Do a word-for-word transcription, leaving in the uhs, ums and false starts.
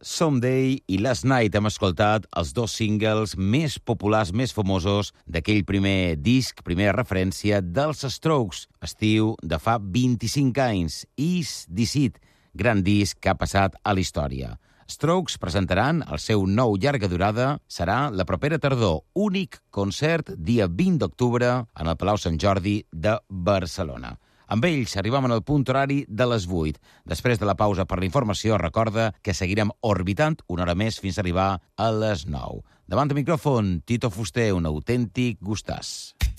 Someday i Last Night hem escoltat els dos singles més populars, més famosos d'aquell primer disc, primera referència dels Strokes, estiu de fa vint-i-cinc anys. Is This It, gran disc que ha passat a la història. Strokes presentaran el seu nou llarga durada, serà la propera tardor, únic concert dia vint d'octubre en el Palau Sant Jordi de Barcelona. Amb ells arribam al punt horari de les vuit. Després de la pausa per la informació, recorda que seguirem orbitant una hora més fins a arribar a les nou. Davant del micròfon, Tito Fuster, un autèntic gustàs.